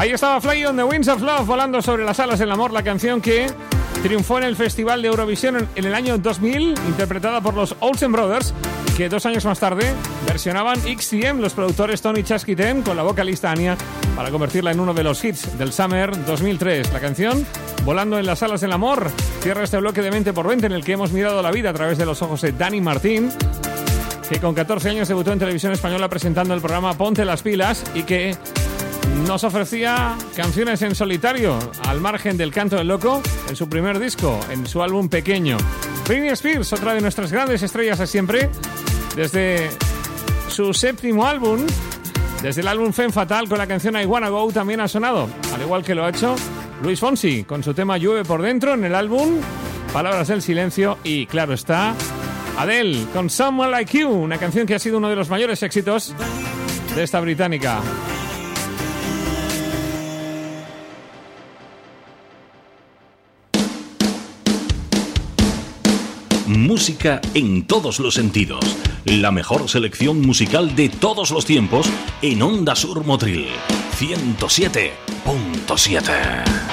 Ahí estaba Fly on the Winds of Love, volando sobre las alas del amor, la canción que triunfó en el Festival de Eurovisión en el año 2000, interpretada por los Olsen Brothers, que 2 años más tarde versionaban XTM, los productores Tony Chasquiten, con la vocalista Anya, para convertirla en uno de los hits del Summer 2003. La canción, Volando en las alas del amor, cierra este bloque de 20 por 20 en el que hemos mirado la vida a través de los ojos de Dani Martín, que con 14 años debutó en televisión española presentando el programa Ponte las pilas y que nos ofrecía canciones en solitario, al margen del canto del loco, en su primer disco, en su álbum Pequeño. Britney Spears, otra de nuestras grandes estrellas de siempre, desde su 7º álbum, desde el álbum Femme Fatale, con la canción I Wanna Go, también ha sonado, al igual que lo ha hecho Luis Fonsi, con su tema Llueve por dentro, en el álbum Palabras del Silencio, y claro está, Adele, con Someone Like You, una canción que ha sido uno de los mayores éxitos de esta británica. Música en todos los sentidos. La mejor selección musical de todos los tiempos en Onda Sur Motril 107.7.